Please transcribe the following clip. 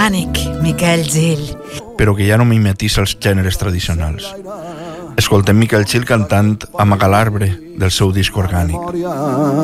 orgànic, Miquel Gil. Però que ja no mimetissa els gèneres tradicionals. Escoltem Miquel Gil cantant Amaga l'arbre del seu disc orgànic.